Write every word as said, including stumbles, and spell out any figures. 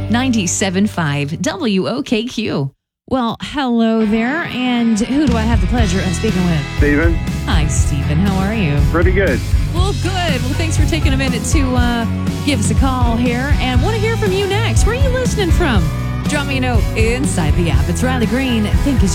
ninety-seven point five W O K Q. Well, hello there, and who do I have the pleasure of speaking with? Steven. Hi, Stephen. How are you? Pretty good. Well, good. Well, thanks for taking a minute to uh, give us a call here, and want to hear from you next. Where are you listening from? Drop me a note inside the app. It's Riley Green. Think as